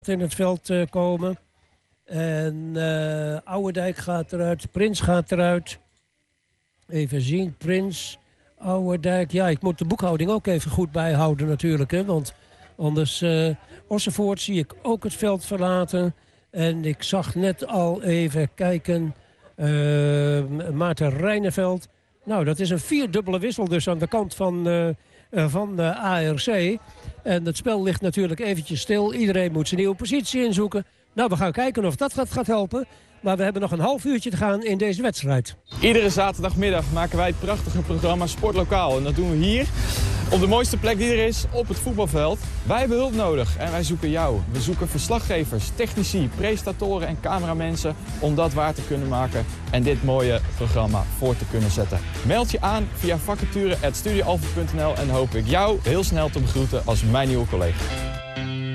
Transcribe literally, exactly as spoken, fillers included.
in het veld uh, komen. En uh, Ouwendijk gaat eruit, Prins gaat eruit. Even zien, Prins, Ouwendijk. Ja, ik moet de boekhouding ook even goed bijhouden natuurlijk. Hè, want anders, uh, Ossenvoort zie ik ook het veld verlaten. En ik zag net al even kijken, uh, Maarten Rijneveld. Nou, dat is een vierdubbele wissel dus aan de kant van, uh, uh, van de A R C. En het spel ligt natuurlijk eventjes stil. Iedereen moet zijn nieuwe positie inzoeken. Nou, we gaan kijken of dat gaat, gaat helpen. Maar we hebben nog een half uurtje te gaan in deze wedstrijd. Iedere zaterdagmiddag maken wij het prachtige programma Sportlokaal. En dat doen we hier, op de mooiste plek die er is, op het voetbalveld. Wij hebben hulp nodig en wij zoeken jou. We zoeken verslaggevers, technici, presentatoren en cameramensen om dat waar te kunnen maken en dit mooie programma voor te kunnen zetten. Meld je aan via vacature at studioalpha punt n l en hoop ik jou heel snel te begroeten als mijn nieuwe collega.